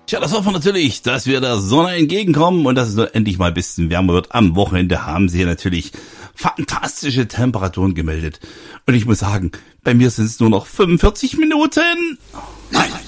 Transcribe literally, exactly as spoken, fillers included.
Tja, das hoffen wir natürlich, dass wir der Sonne entgegenkommen und dass es nur endlich mal ein bisschen wärmer wird. Am Wochenende haben sie natürlich fantastische Temperaturen gemeldet. Und ich muss sagen, bei mir sind es nur noch fünfundvierzig Minuten. Nein,